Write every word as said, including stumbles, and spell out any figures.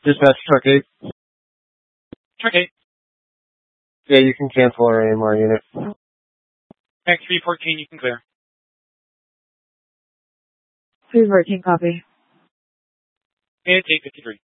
Dispatch truck eight. Truck eight. Yeah, you can cancel our A M R unit. X three fourteen, you can clear. three fourteen, copy. It's eight fifty-three.